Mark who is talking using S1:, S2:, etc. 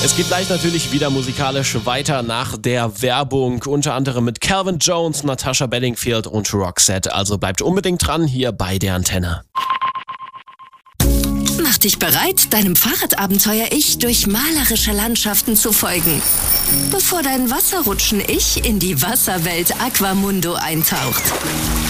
S1: Es geht gleich natürlich wieder musikalisch weiter nach der Werbung, unter anderem mit Calvin Jones, Natasha Bedingfield und Roxette. Also bleibt unbedingt dran hier bei der Antenne.
S2: Mach dich bereit, deinem Fahrradabenteuer-Ich durch malerische Landschaften zu folgen, bevor dein Wasserrutschen-Ich in die Wasserwelt Aquamundo eintaucht.